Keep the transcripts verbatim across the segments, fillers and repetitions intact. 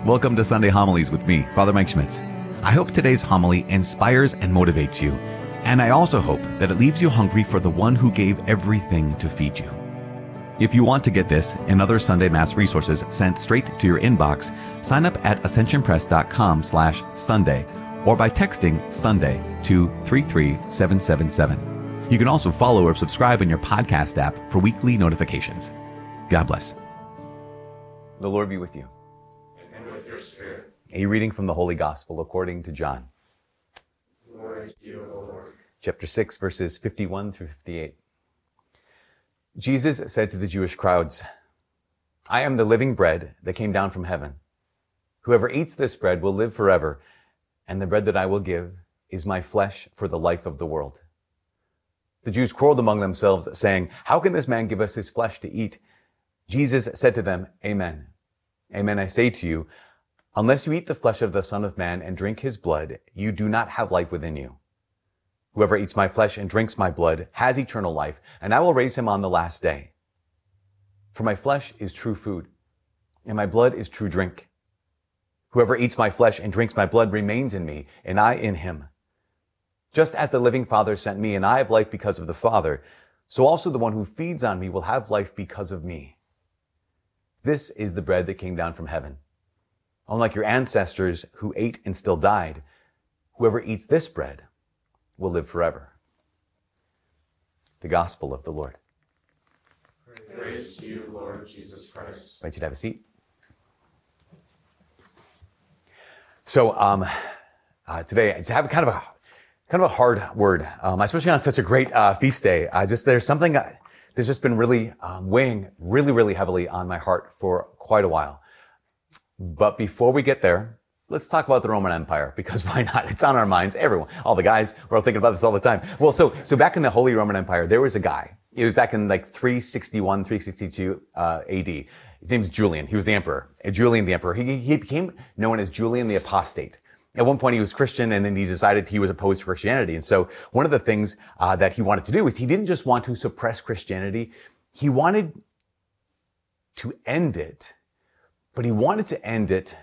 Welcome to Sunday Homilies with me, Father Mike Schmitz. I hope today's homily inspires and motivates you, and I also hope that it leaves you hungry for the one who gave everything to feed you. If you want to get this and other Sunday Mass resources sent straight to your inbox, sign up at ascensionpress.com slash Sunday or by texting Sunday to three three seven seven seven. You can also follow or subscribe in your podcast app for weekly notifications. God bless. The Lord be with you. And with your spirit. A reading from the Holy Gospel according to John. Glory to you, O Lord. Chapter six, verses fifty-one through fifty-eight. Jesus said to the Jewish crowds, I am the living bread that came down from heaven. Whoever eats this bread will live forever, and the bread that I will give is my flesh for the life of the world. The Jews quarreled among themselves, saying, How can this man give us his flesh to eat? Jesus said to them, Amen. Amen, I say to you, unless you eat the flesh of the Son of Man and drink his blood, you do not have life within you. Whoever eats my flesh and drinks my blood has eternal life, and I will raise him on the last day. For my flesh is true food, and my blood is true drink. Whoever eats my flesh and drinks my blood remains in me, and I in him. Just as the living Father sent me, and I have life because of the Father, so also the one who feeds on me will have life because of me. This is the bread that came down from heaven. Unlike your ancestors who ate and still died, whoever eats this bread will live forever. The Gospel of the Lord. Praise to you, Lord Jesus Christ. I invite you to have a seat. So um, uh, today, to have kind of a kind of a hard word, um, especially on such a great uh, feast day. I just there's something uh, that's just been really um, weighing really, really heavily on my heart for quite a while. But before we get there, let's talk about the Roman Empire, because why not? It's on our minds. Everyone, all the guys, we're all thinking about this all the time. Well, so, so back in the Holy Roman Empire, there was a guy. It was back in like three sixty-one, three sixty-two, uh, A D. His name's Julian. He was the emperor. Julian the emperor. He, he became known as Julian the Apostate. At one point he was Christian, and then he decided he was opposed to Christianity. And so one of the things, uh, that he wanted to do is he didn't just want to suppress Christianity. He wanted to end it, but he wanted to end it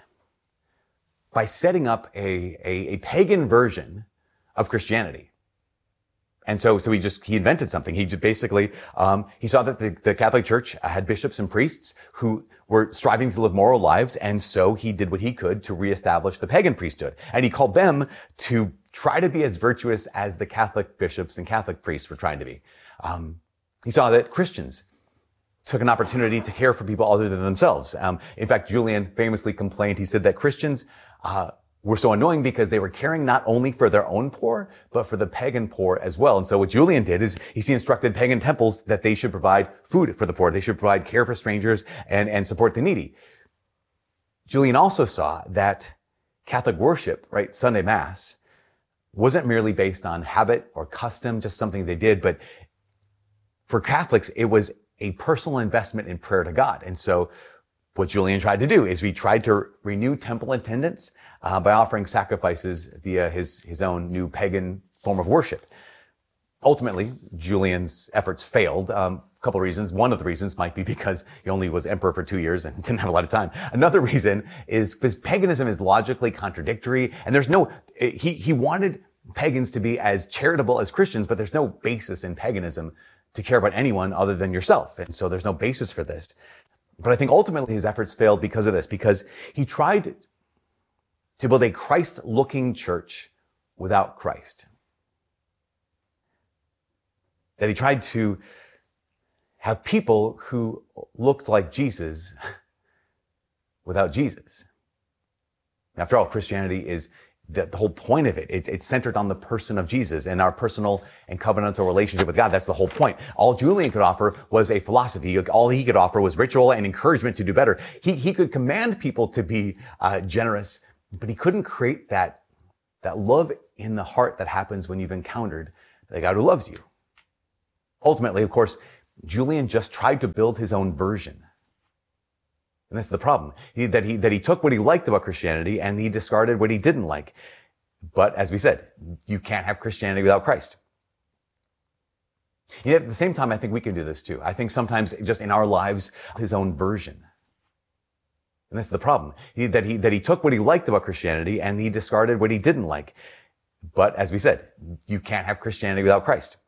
by setting up a, a, a pagan version of Christianity. And so, so he just, he invented something. He just basically, um, he saw that the, the Catholic Church had bishops and priests who were striving to live moral lives. And so he did what he could to reestablish the pagan priesthood. And he called them to try to be as virtuous as the Catholic bishops and Catholic priests were trying to be. Um, he saw that Christians took an opportunity to care for people other than themselves. Um, in fact, Julian famously complained. He said that Christians, uh, were so annoying because they were caring not only for their own poor, but for the pagan poor as well. And so what Julian did is he instructed pagan temples that they should provide food for the poor. They should provide care for strangers and, and support the needy. Julian also saw that Catholic worship, right, Sunday Mass, wasn't merely based on habit or custom, just something they did, but for Catholics, it was a personal investment in prayer to God. And so what Julian tried to do is he tried to renew temple attendance uh, by offering sacrifices via his, his own new pagan form of worship. Ultimately, Julian's efforts failed. Um, a couple of reasons. One of the reasons might be because he only was emperor for two years and didn't have a lot of time. Another reason is because paganism is logically contradictory, and there's no, he, he wanted pagans to be as charitable as Christians, but there's no basis in paganism to care about anyone other than yourself. And so there's no basis for this. But I think ultimately his efforts failed because of this, because he tried to build a Christ-looking church without Christ. That he tried to have people who looked like Jesus without Jesus. After all, Christianity is The, the whole point of it. It's, it's centered on the person of Jesus and our personal and covenantal relationship with God. That's the whole point. All Julian could offer was a philosophy. All he could offer was ritual and encouragement to do better. He, he could command people to be uh, generous, but he couldn't create that, that love in the heart that happens when you've encountered the God who loves you. Ultimately, of course, Julian just tried to build his own version. And this is the problem, he, that he, that he took what he liked about Christianity and he discarded what he didn't like. But as we said, you can't have Christianity without Christ. Yet at the same time, I think we can do this too. I think sometimes just in our lives, his own version. And this is the problem. He, that he, that he took what he liked about Christianity and he discarded what he didn't like. But as we said, you can't have Christianity without Christ.